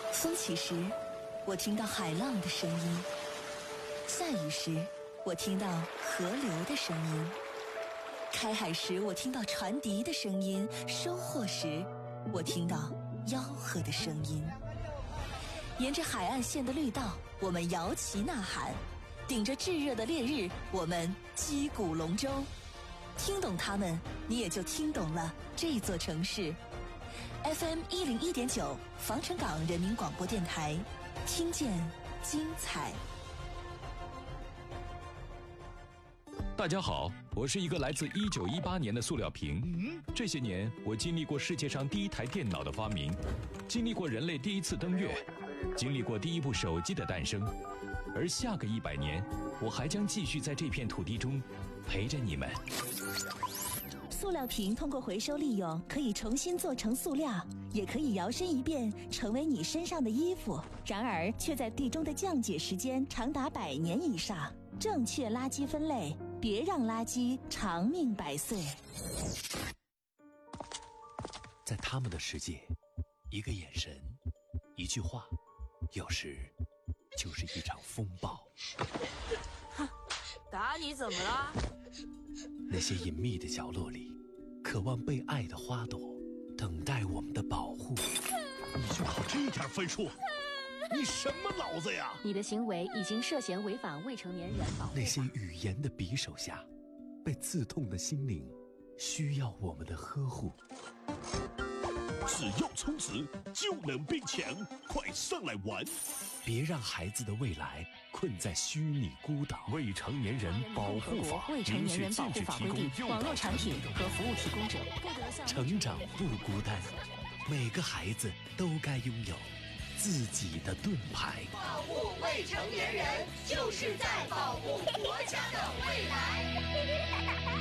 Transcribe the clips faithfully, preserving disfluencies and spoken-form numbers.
风起时，我听到海浪的声音；下雨时，我听到河流的声音；开海时，我听到船笛的声音；收获时，我听到吆喝的声音。沿着海岸线的绿道，我们摇旗呐喊；顶着炙热的烈日，我们击鼓龙舟。听懂它们，你也就听懂了这座城市。F M 一零一点九，防城港人民广播电台，听见精彩。 大家好，我是一个来自一九一八年的塑料瓶。嗯，这些年我经历过世界上第一台电脑的发明，经历过人类第一次登月，经历过第一部手机的诞生，而下个一百年，我还将继续在这片土地中陪着你们。 塑料瓶通过回收利用，可以重新做成塑料，也可以摇身一变成为你身上的衣服。然而，却在地中的降解时间长达百年以上。正确垃圾分类，别让垃圾长命百岁。 在他们的世界，一个眼神，一句话，有时就是一场风暴。 哼，打你怎么了？ 那些隐秘的角落里，渴望被爱的花朵，等待我们的保护。 你就考这一点分数？你什么脑子呀？ 你的行为已经涉嫌违反未成年人保护法。 那些语言的匕首下，被刺痛的心灵，需要我们的呵护。 只要充值就能变强，快上来玩！ 别让孩子的未来困在虚拟孤岛。 未成年人保护法未成年人保护法规定，网络产品和服务提供者不得向成长不孤单，每个孩子都该拥有自己的盾牌。 保护未成年人，就是在保护国家的未来。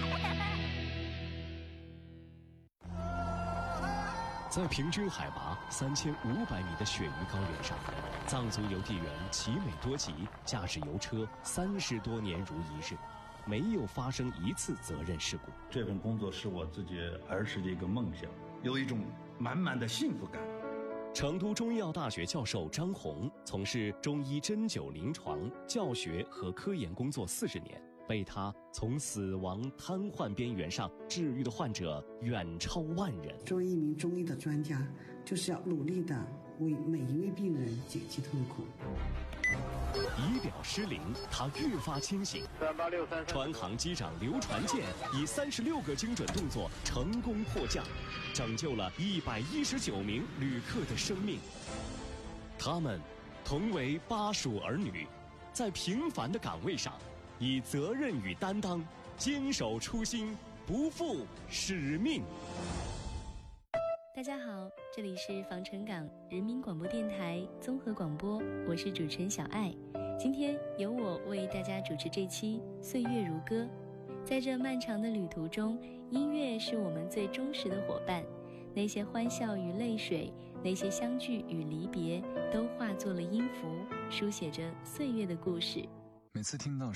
在平均海拔三千五百米的雪域高原上，藏族邮递员奇美多吉驾驶邮车三十多年如一日，没有发生一次责任事故。 这份工作是我自己儿时的一个梦想，有一种满满的幸福感。 成都中医药大学教授张红从事中医针灸临床教学和科研工作四十年，被他从死亡瘫痪边缘上治愈的患者远超万人。 作为一名中医的专家，就是要努力的为每一位病人解其痛苦。 仪表失灵，他愈发清醒。船航机长刘传健以三十六个精准动作成功迫降，拯救了一百一十九名旅客的生命。他们同为巴蜀儿女，在平凡的岗位上，以责任与担当，坚守初心，不负使命。 大家好，这里是防城港人民广播电台综合广播，我是主持人小爱。今天由我为大家主持这期《岁月如歌》。在这漫长的旅途中，音乐是我们最忠实的伙伴。那些欢笑与泪水，那些相聚与离别，都化作了音符，书写着岁月的故事。 每次听到